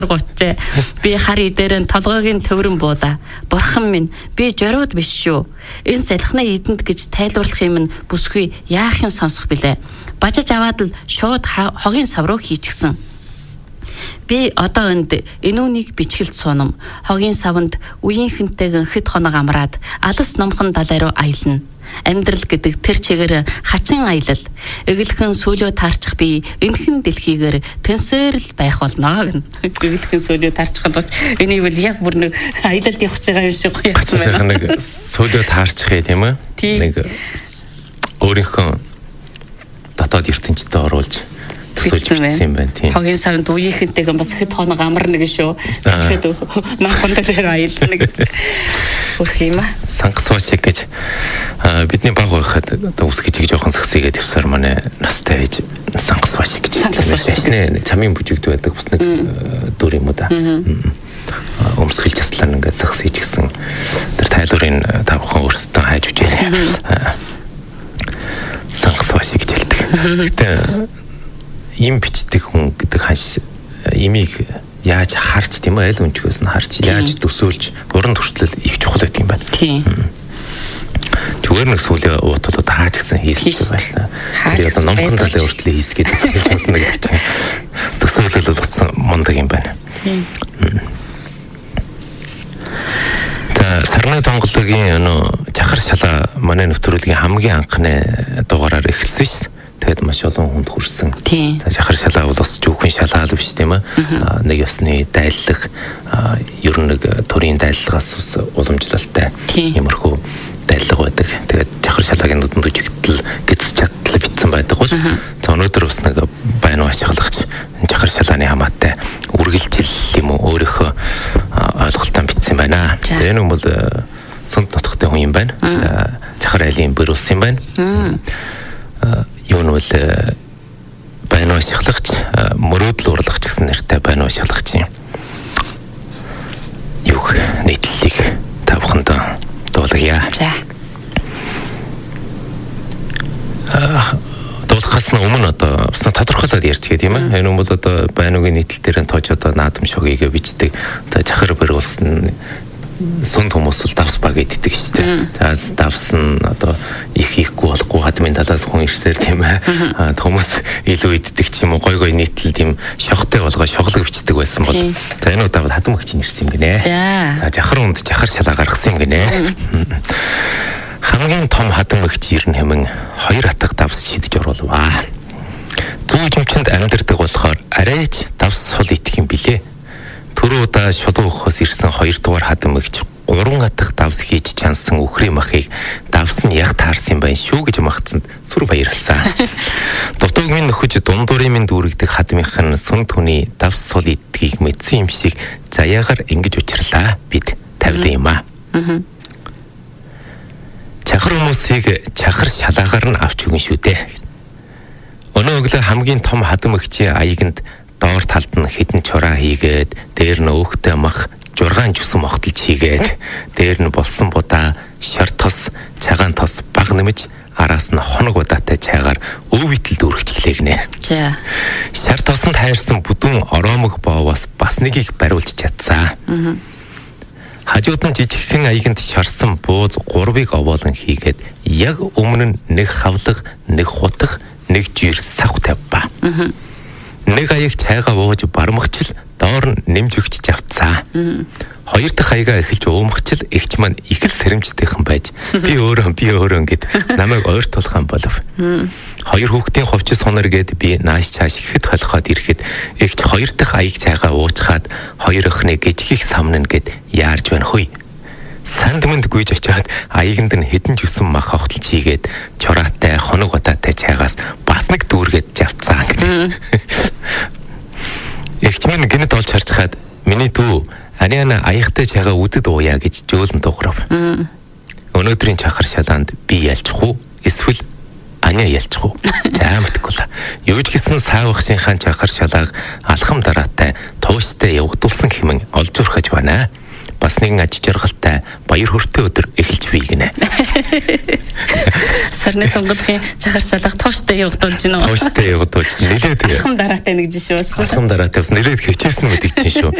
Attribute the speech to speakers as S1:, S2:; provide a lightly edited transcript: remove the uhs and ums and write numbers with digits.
S1: гоцээ би хари дээрэн толгойн төврөн буула. Бурхан минь би жорууд биш шүү. Энэ салхины эдэнд гэж тайлбарлах юм нь бүсгүй яахын сонсох билээ. Бажиж аваад л шууд хогийн сав руу хийчихсэн. Би одоо энд энүүнийг бичгэлд суунам. Хогийн савнд үеийнхэнтэйгэн хэд хоног амраад алс номхон далай руу аялна. Амьдрал гэдэг тэр чигээр хачин аялал. Эглэхэн сүлөө таарчих би энэхэн дэлхийгээр тэнсээр л байх болно гэн. Эглэхэн сүлөө таарчих болж энийг бол яг бүр нэг аялалд явж байгаа юм шиг гоё явсан байна.
S2: Нэг сүлөө таарчих тийм ээ. Нэг өөрийнхөө дотоод ертөнцид оруулж төсөөлж бичсэн юм байна тийм.
S1: Хогийн савнд үеийнхэнтэйгэн бас хэд хоног амарна гэж шүү. Бичгээд намхан дээр аялна гэх. Үсгийма.
S2: Сангасвашиг гэж бидний баг байхад одоо үсгэж жоохон сагсыгээд явсаар манай настай ээж сангасвашиг гэж хэлсэн. Цамын бүжигд байдаг бас нэг дүр юм уу да. Өмсгөл жаслаа ингээд сагс хийчихсэн. Тэр тайлбарыг та бүхэн өөрсдөө хайж үзээрэй. Сангасвашиг гэж хэлдэг. Гэтэ им бичдэг хүн гэдэг ханш имийг яаж харж тийм ээ аль өнчгөөс нь харж яаж төсөөлж уран төрслөл их чухал байдаг юм байна.
S1: Тийм.
S2: Зүгээр нэг сүлээ ууталууд хааж гисэн хийлээ байна. Тэгээд одоо номхон талын хүртэл хийсгээд хэлж бодно гэдэг чинь төсөөлөл бас мундаг юм байна.
S1: Тийм.
S2: За сарны донгологийн чахар шалаа манай нэвтрүүлгийн хамгийн анхны дугаараар эхэлсэн шүү дээ. Тэгээд маш олон хүнд хүрсэн. Жахар шалаа бол бас түүхэн шалаа л биш тийм ээ. Нэг ёсны дайлах, ер нь нэг төрийн дайлагаас ус уламжлалтай иймэрхүү дайлаг байдаг. Тэгээд жахар шалаагийн нүдэнд үжигдэл гизч чадлаа битсэн байдаг бол. За өнөөдөр бас нэг байна ашиглагч жахар шалааны хамаатай үргэлжил юм уу өөрийнхөө ойлголтоо битсэн байна. Тэр нэг бол сунд нутгтай хүн юм байна. Жахар айлын бэр ус юм байна. Юу нь бол байна ашиглагч мөрөөдөл урлагч гэсэн нэртэй байна ашиглагч юм. Юу нийтлэлийг та бүхэнд дуулгая. Дуулгахаас өмнө одоо бас тодорхойлоод ярьчих тийм ээ. Энэ бол одоо байнугийн нийтлэл дээр нь тоож одоо наадам шогийг бичдэг. Одоо жахар бэр улсын сунд хүмүүс бол давс баг иддэг шүү дээ. За давс нь одоо их ихгүй болохгүй хадмын талаас хүн ирсээр тийм ээ. Хүмүүс илүү иддэг ч юм уу гой гой нийтлэл тийм шогтой болгоо шоглог бичдэг байсан бол за энэ удаа хадам өгч ирсэн юм гинэ. За жахар унд жахар шалаа гаргасан юм гинэ. Хамгийн том хадам өгч ирнэ хэмээн 2 атга давс шидэж оруулваа. Зүү жимчэнд амьдардаг болохоор арайч давс сул идэх юм билээ. Түрүү удаа шулуун өхөөс ирсэн 2 дугаар хадам өгч 3 атга давс хийж чансан үхрийн махыг давс нь яг таарсан байна шүү гэж магтсанд сүр баярлсан. Дутууг минь нөхөж дундуурын минь дүүрэгдэг хадмынх нь сүн түүний давс сул идгийг мэдсэн юм шиг заяагаар ингэж учрлаа бид тавилан юм аа. Чахар хүмүүсийг чахар шалаагаар нь авч өгнө шүү дээ. Өнөө өглөө хамгийн том хадам өгчийн аяганд доор талд нь хідэн чураа хийгээд дээр нь өөхтэй мах 6 жусан мохтолж хийгээд дээр нь болсон будаа шар тос цагаан тос баг нэмж араас нь хоног удаатай чайгаар өв итэл дүүргэж эхлээгнэ. За. Шар тосонд хайрсан бүдүүн ороомог боовоос бас нэгийг бариулж чадсан. Хажууд нь жижигхэн аяганд шарсан бууз 3-ыг овоолон хийгээд яг өмнө нь нэг хавлаг, нэг хутах, нэг жир савх тавьбаа. Нэг аяг чайгаа бууж бармагчл доор нь нэмж өгч авцаа. 2 дахь аягаа эхэлж уумгачл эгч маань их л сэрэмжтэйхэн байж би өөрөө гэд намайг ойртуулхан болов. 2 хүүхдийн ховчис хонор гэд би нааш чааш ихэд холиход ирэхэд эгч 2 дахь аяг чайгаа уучхаад 2 охины гжихийг самнана гэд яарж байна хөөе. Санд мэнд гүйж очиод аяганд нь хэдэн жусан мах хогтолж хийгээд чураатай хоног удаатай чайгаас бас нэг дүүргээд завцаа. Эгч минь гинэд олж харж хаад миний дүү аниана аягтай чайгаа үдэд ууя гэж жөөлөн дуурав. Өнөөдрийн чахар шалаанд би ялчих уу эсвэл аниа ялчих уу? За мэдгүй л. Юу ч гэсэн саавахсынхаа чахар шалааг алхам дараатай тууштай явагдуулсан хэмээн олж урхаж байна. Бас бас нэгэн аж жаргалтай баяр хүртээ өдөр эхэлж бий гинэ.
S1: Сарны тунгадхийн чахар шалах тууштай явуулж гинэ.
S2: Тууштай явуулж нэлээд
S1: алхам дараатай нэг жишээ болсон.
S2: Алхам дараатай бас нэлээд хичээсэн мэт чинь шүү.